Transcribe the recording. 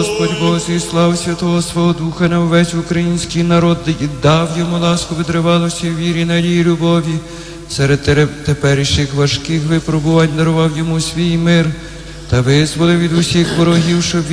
Господь Бог зіслав Святого Свого Духа на увесь український народ і дав йому ласку витривалості в вірі, надії, любові. Серед теперішніх важких випробувань дарував йому свій мир та визволив від усіх ворогів, щоб